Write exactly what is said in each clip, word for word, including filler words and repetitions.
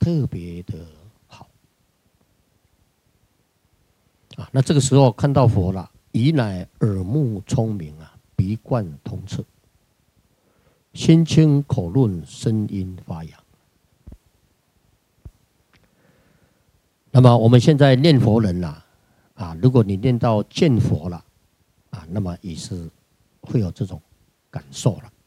特别的好啊。那这个时候看到佛了，宜乃耳目聪明啊，鼻贯通彻，心清口润，声音发扬。那么我们现在念佛人啦、啊，啊，如果你念到见佛了，啊，那么也是会有这种感受了。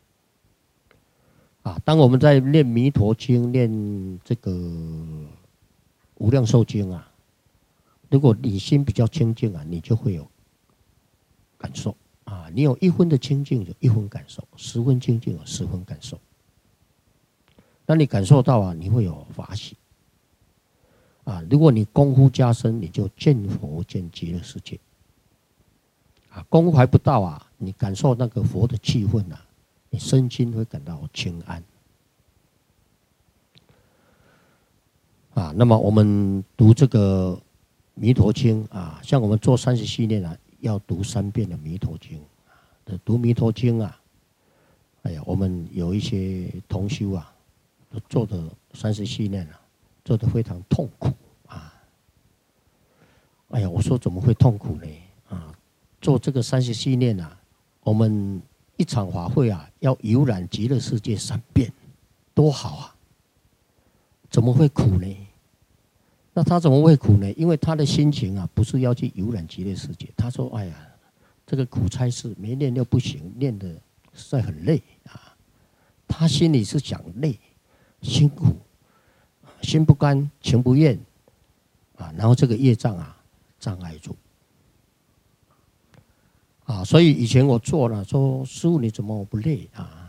啊，当我们在念弥陀经、念这个无量寿经啊，如果你心比较清净啊，你就会有感受啊。你有一分的清净，有一分感受；十分清净，有十分感受。那你感受到啊，你会有法喜啊。如果你功夫加深，你就见佛见极乐世界啊。功夫还不到啊，你感受那个佛的气氛啊，你身心会感到清安啊。那么我们读这个弥陀经啊，像我们做三十系列啊，要读三遍的弥陀经。读弥陀经啊，哎呀，我们有一些同修啊，做的三十系列啊，做的非常痛苦啊。哎呀，我说怎么会痛苦呢？啊，做这个三十系列啊，我们一场法会啊，要游览极乐世界三遍，多好啊！怎么会苦呢？那他怎么会苦呢？因为他的心情啊，不是要去游览极乐世界。他说：“哎呀，这个苦差事没练又不行，练的实在很累啊。”他心里是想累、辛苦、心不甘情不愿啊，然后这个业障啊障碍住。啊，所以以前我做了，说师父你怎么不累啊？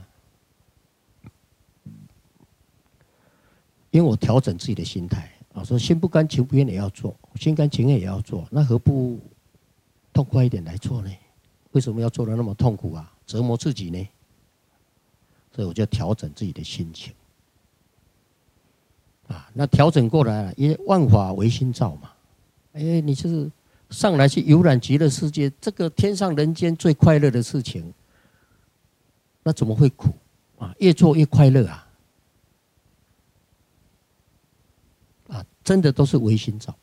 因为我调整自己的心态啊，说心不甘情不愿也要做，心甘情愿也要做，那何不痛快一点来做呢？为什么要做得那么痛苦啊？折磨自己呢？所以我就调整自己的心情啊。那调整过来了，因为万法唯心造嘛。哎，你就是上来去游览极乐世界，这个天上人间最快乐的事情，那怎么会苦啊？越做越快乐啊！啊，真的都是唯心造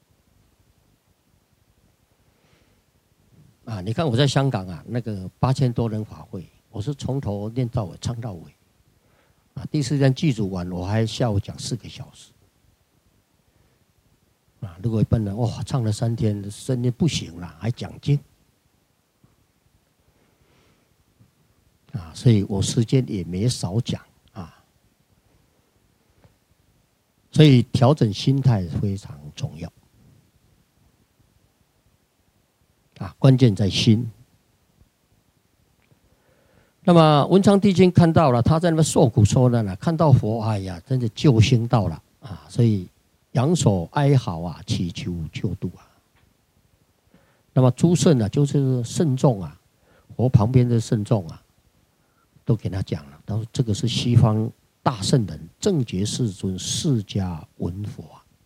啊！你看我在香港啊，那个八千多人法会，我是从头念到尾，唱到尾啊。第四天祭祖完，我还下午讲四个小时啊。如果一般人哇，唱了三天，声音不行了，还讲经啊，所以我时间也没少讲啊。所以调整心态非常重要啊，关键在心。那么文昌帝君看到了，他在那边受苦受难了，看到佛，哎呀，真的救星到了啊！所以扬手哀嚎啊，祈求救度啊。那么诸圣啊，就是圣众啊，佛旁边的圣众啊，都给他讲了，他说这个是西方大圣人正觉世尊释迦文佛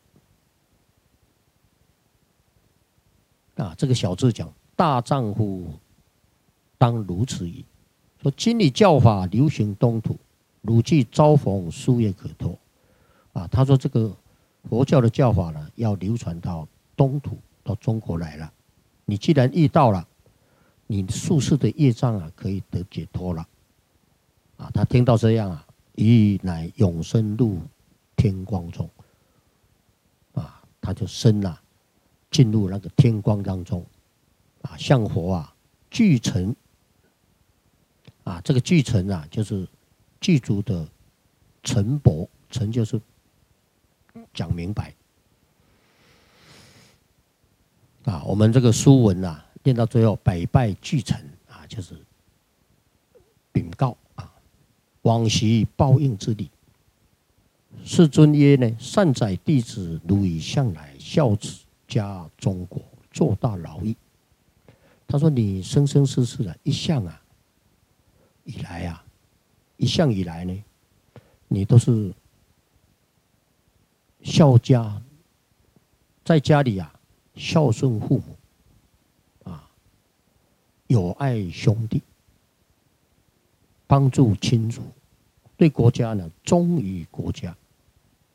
啊。啊，这个小字讲大丈夫当如此矣。说今礼教法流行东土，汝既遭逢殊业可托啊。他说这个佛教的教法呢，要流传到东土，到中国来了。你既然遇到了，你宿世的业障啊，可以得解脱了啊。他听到这样啊，宜乃永生入天光中啊，他就生了，进入那个天光当中啊，向佛啊具成啊，这个具成啊，就是具足的成佛，成就是讲明白啊。我们这个书文啊，念到最后百拜具成啊，就是禀告啊，往昔报应之力。世尊曰呢，善哉弟子，汝以向来孝家中国，做大劳役。他说你生生世世的一向啊。以来啊，一向以来呢，你都是孝家，在家里啊孝顺父母，啊，友爱兄弟，帮助亲属，对国家呢忠于国家，